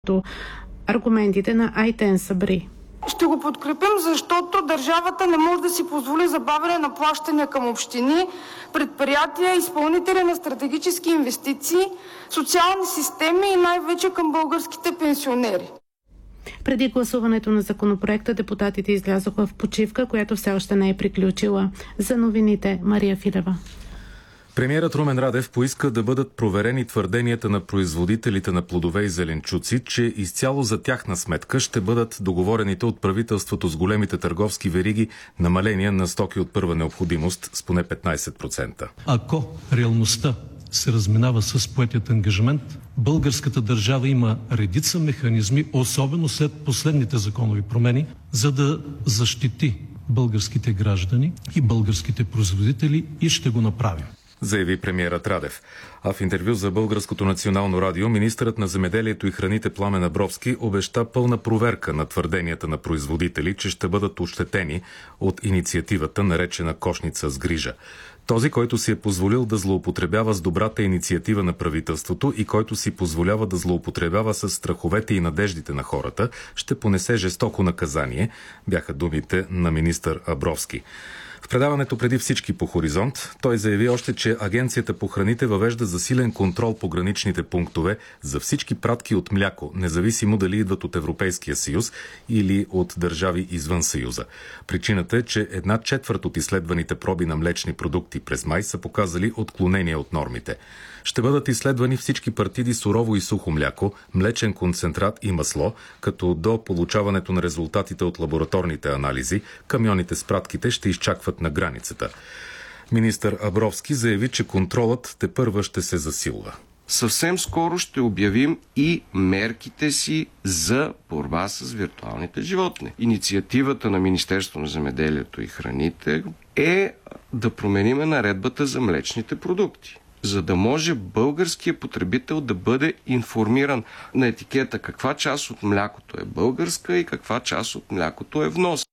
аргументите на Айтен Сабри. Ще го подкрепим, защото държавата не може да си позволи забавяне на плащания към общини, предприятия, изпълнители на стратегически инвестиции, социални системи и най-вече към българските пенсионери. Преди гласуването на законопроекта депутатите излязоха в почивка, която все още не е приключила. За новините Мария Филева. Премиерът Румен Радев поиска да бъдат проверени твърденията на производителите на плодове и зеленчуци, че изцяло за тяхна сметка ще бъдат договорените от правителството с големите търговски вериги намаления на стоки от първа необходимост с поне 15%. Ако реалността се разминава с поетият ангажимент, българската държава има редица механизми, особено след последните законови промени, за да защити българските граждани и българските производители, и ще го направим, заяви премиерът Радев. А в интервю за Българското национално радио министърът на земеделието и храните Пламен Абровски обеща пълна проверка на твърденията на производители, че ще бъдат ощетени от инициативата, наречена Кошница с грижа. Този, който си е позволил да злоупотребява с добрата инициатива на правителството и който си позволява да злоупотребява с страховете и надеждите на хората, ще понесе жестоко наказание, бяха думите на министър Абровски. В предаването преди всички по Хоризонт той заяви още, че Агенцията по храните въвежда засилен контрол по граничните пунктове за всички пратки от мляко, независимо дали идват от Европейския съюз или от държави извън Съюза. Причината е, че 1/4 от изследваните проби на млечни продукти през май са показали отклонения от нормите. Ще бъдат изследвани всички партиди сурово и сухо мляко, млечен концентрат и масло, като до получаването на резултатите от лабораторните анализи, камионите с пратките ще изчакват на границата. Министър Абровски заяви, че контролът тепърва ще се засилва. Съвсем скоро ще обявим и мерките си за борба с виртуалните животни. Инициативата на Министерството на земеделието и храните е да промениме наредбата за млечните продукти, за да може българският потребител да бъде информиран на етикета каква част от млякото е българска и каква част от млякото е внос.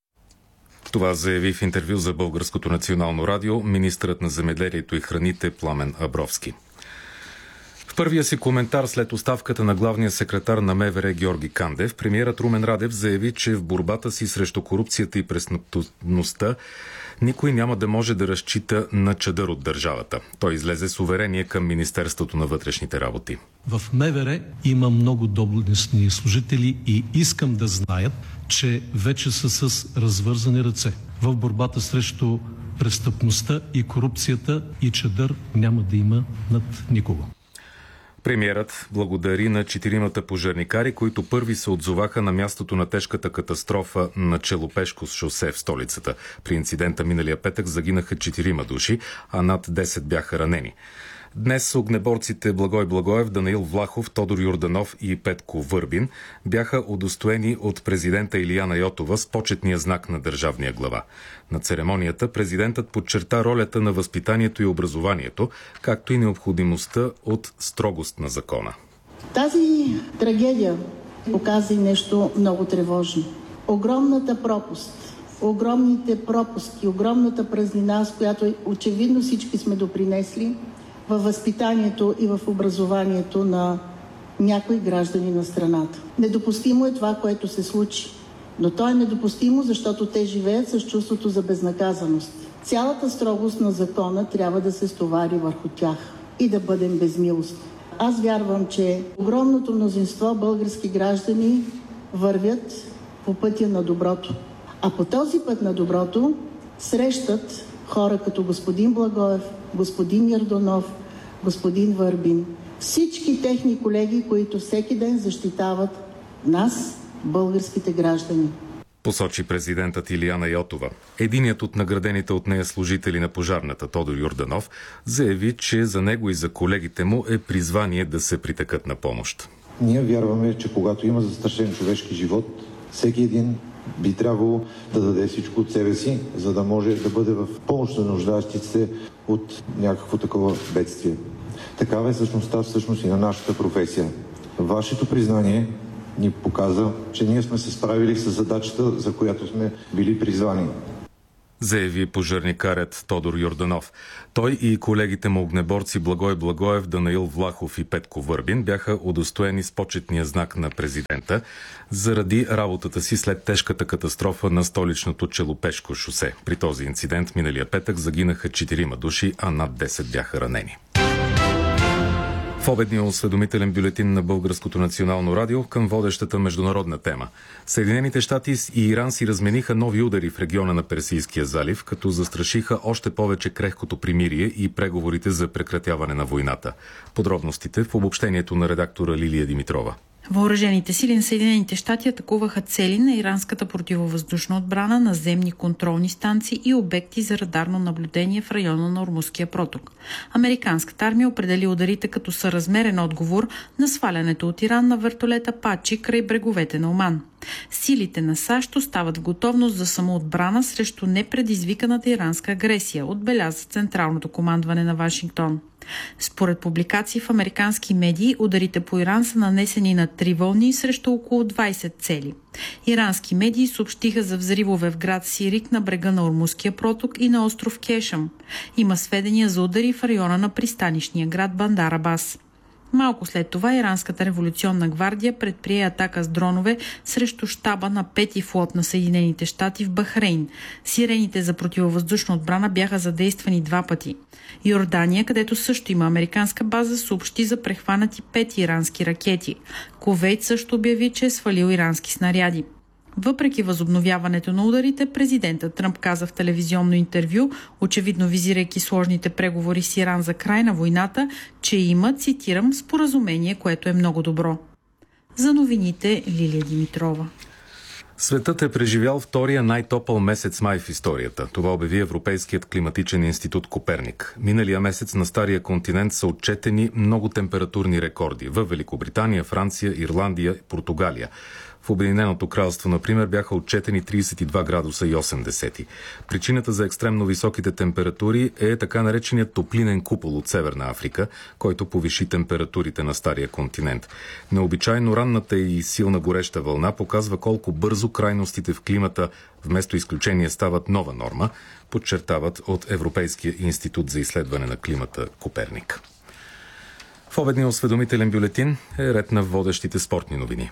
Това заяви в интервю за Българското национално радио министърът на земеделието и храните Пламен Абровски. В първия си коментар след оставката на главния секретар на МВР Георги Кандев, премиерът Румен Радев заяви, че в борбата си срещу корупцията и престъпността никой няма да може да разчита на чадър от държавата. Той излезе с уверение към Министерството на вътрешните работи. В МВР има много доблестни служители и искам да знаят, че вече са с развързани ръце в борбата срещу престъпността и корупцията, и чадър няма да има над никого. Премиерът благодари на 4 пожарникари, които първи се отзоваха на мястото на тежката катастрофа на Челопешко шосе в столицата. При инцидента миналия петък загинаха 4 души, а над 10 бяха ранени. Днес огнеборците Благой Благоев, Данаил Влахов, Тодор Йорданов и Петко Върбин бяха удостоени от президента Илияна Йотова с почетния знак на държавния глава. На церемонията президентът подчерта ролята на възпитанието и образованието, както и необходимостта от строгост на закона. Тази трагедия показа и нещо много тревожно. Огромната пропаст, огромните пропуски, огромната празнина, с която очевидно всички сме допринесли във възпитанието и в образованието на някои граждани на страната. Недопустимо е това, което се случи. Но то е недопустимо, защото те живеят с чувството за безнаказаност. Цялата строгост на закона трябва да се стовари върху тях и да бъдем безмилостни. Аз вярвам, че огромното мнозинство български граждани вървят по пътя на доброто. А по този път на доброто срещат хора като господин Благоев, господин Йорданов, господин Върбин. Всички техни колеги, които всеки ден защитават нас, българските граждани. Посочи президентът Илияна Йотова. Единият от наградените от нея служители на пожарната, Тодор Йорданов, заяви, че за него и за колегите му е призвание да се притекат на помощ. Ние вярваме, че когато има застрашен човешки живот, всеки един би трябвало да даде всичко от себе си, за да може да бъде в помощ на нуждаещите се от някакво такова бедствие. Такава е същността всъщност и на нашата професия. Вашето признание ни показа, че ние сме се справили с задачата, за която сме били призвани. заяви пожарникарят Тодор Йорданов. Той и колегите му огнеборци Благой Благоев, Данаил Влахов и Петко Върбин бяха удостоени с почетния знак на президента заради работата си след тежката катастрофа на столичното Челопешко шосе. При този инцидент миналия петък загинаха 4 души, а над 10 бяха ранени. В обедния осведомителен бюлетин на Българското национално радио към водещата международна тема. Съединените щати и Иран си размениха нови удари в региона на Персийския залив, като застрашиха още повече крехкото примирие и преговорите за прекратяване на войната. Подробностите в обобщението на редактора Лилия Димитрова. Въоръжените сили на Съединените щати атакуваха цели на иранската противовъздушна отбрана, наземни контролни станции и обекти за радарно наблюдение в района на Ормузския проток. Американската армия определи ударите като съразмерен отговор на свалянето от Иран на вертолета Пачи край бреговете на Оман. Силите на САЩ остават в готовност за самоотбрана срещу непредизвиканата иранска агресия, отбеляза Централното командване на Вашингтон. Според публикации в американски медии, ударите по Иран са нанесени на 3 вълни срещу около 20 цели. Ирански медии съобщиха за взривове в град Сирик на брега на Ормузския проток и на остров Кешъм. Има сведения за удари в района на пристанищния град Бандар Абас. Малко след това Иранската революционна гвардия предприе атака с дронове срещу щаба на 5-ти флот на Съединените щати в Бахрейн. Сирените за противовъздушна отбрана бяха задействани 2 пъти. Йордания, където също има американска база, съобщи за прехванати 5 ирански ракети. Кувейт също обяви, че е свалил ирански снаряди. Въпреки възобновяването на ударите, президентът Тръмп каза в телевизионно интервю, очевидно визирайки сложните преговори с Иран за край на войната, че има, цитирам, споразумение, което е много добро. За новините Лилия Димитрова. Светът е преживял втория най-топъл месец май в историята. Това обяви Европейският климатичен институт Коперник. Миналия месец на Стария континент са отчетени много температурни рекорди в Великобритания, Франция, Ирландия и Португалия. В Обединеното кралство, например, бяха отчетени 32 градуса и 8 десети. Причината за екстремно високите температури е така нареченият топлинен купол от Северна Африка, който повиши температурите на Стария континент. Необичайно ранната и силна гореща вълна показва колко бързо крайностите в климата вместо изключение стават нова норма, подчертават от Европейския институт за изследване на климата Коперник. В обедния осведомителен бюлетин е ред на водещите спортни новини.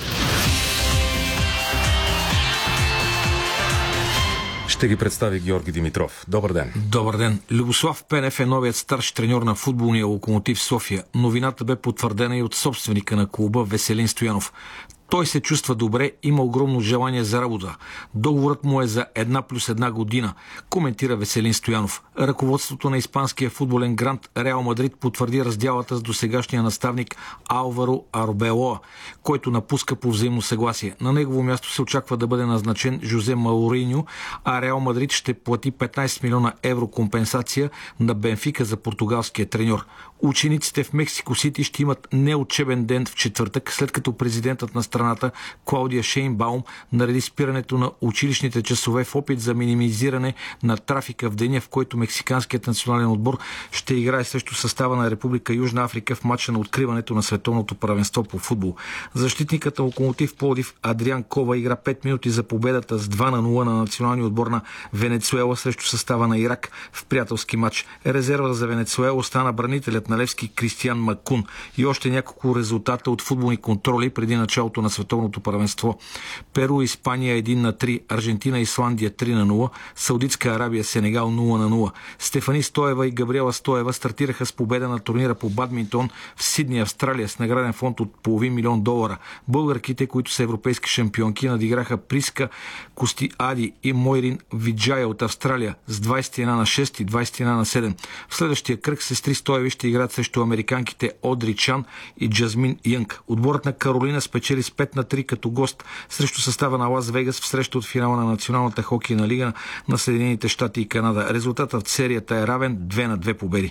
Ще ги представи Георги Димитров. Добър ден. Добър ден. Любослав Пенев е новият старши треньор на футболния Локомотив София. Новината бе потвърдена и от собственика на клуба Веселин Стоянов. Той се чувства добре, има огромно желание за работа. Договорът му е за 1+1 година, коментира Веселин Стоянов. Ръководството на испанския футболен грант Реал Мадрид потвърди раздялата с досегашния наставник Алваро Арбелоа, който напуска по взаимно съгласие. На негово място се очаква да бъде назначен Жозе Мауриньо, а Реал Мадрид ще плати 15 милиона евро компенсация на Бенфика за португалския треньор. Учениците в Мексико Сити ще имат неучебен ден в четвъртък, след като президентът на страната Клаудия Шейнбаум нареди спирането на училищните часове в опит за минимизиране на трафика в деня, в който мексиканският национален отбор ще играе срещу състава на Република Южна Африка в матча на откриването на световното първенство по футбол. Защитникът на Локомотив Пловдив Адриан Кова игра 5 минути за победата с 2-0 на националния отбор на Венецуела срещу състава на Ирак в приятелски матч. Резерва за Венецуела остана бранителят на Левски Кристиан Макун и още няколко резултата от футболни контроли преди началото на световното първенство. Перу, Испания 1-3, Аржентина, Исландия 3-0, Саудитска Арабия, Сенегал 0-0. Стефани Стоева и Габриела Стоева стартираха с победа на турнира по бадминтон в Сидни, Австралия с награден фонд от $500 000. Българките, които са европейски шампионки, надиграха Приска Костиади и Мойрин Виджая от Австралия с 21-6 и 21-7. В следващия кръг сестри Стоеви ще играят срещу американките Одри Чан и Джазмин Янг. Отборът на Каролина спечели с 5-3 като гост срещу състава на Лас Вегас в среща от финала на Националната хокейна лига на Съединените щати и Канада. Резултатът в серията е равен 2-2 победи.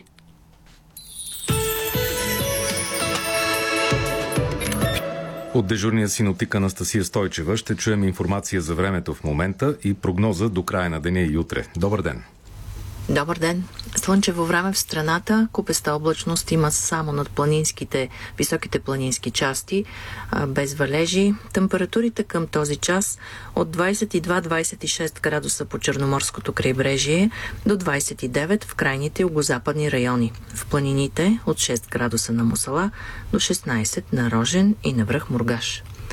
От дежурния синоптик Анастасия Стойчева ще чуем информация за времето в момента и прогноза до края на деня и утре. Добър ден! Добър ден! Слънчево време в страната, купеста облачност има само над високите планински части, без валежи. Температурите към този час от 22-26 градуса по Черноморското крайбрежие до 29 в крайните югозападни райони. В планините от 6 градуса на Мусала до 16 на Рожен и на връх Мургаш.